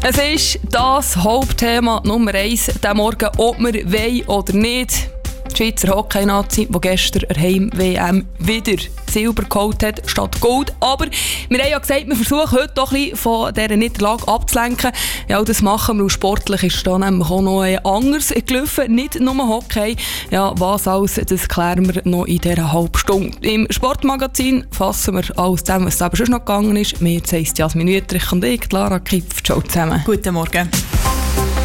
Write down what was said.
Es ist das Hauptthema Nummer 1 diesen Morgen, ob wir wollen oder nicht. Die Schweizer Hockey-Nazi, die gestern an der Heim-WM wieder Silber geholt hat, statt Gold. Aber wir haben ja gesagt, wir versuchen heute doch ein bisschen von dieser Niederlage abzulenken. Ja, das machen wir. Und sportlich ist da nämlich auch noch anders gelaufen. Nicht nur Hockey. Ja, was alles, das klären wir noch in dieser halben Stunde. Im Sportmagazin fassen wir alles zusammen, was eben schon noch gegangen ist. Mir heisst Jasmin Wüttrich und ich, Lara Kipf. Ciao zusammen. Guten Morgen.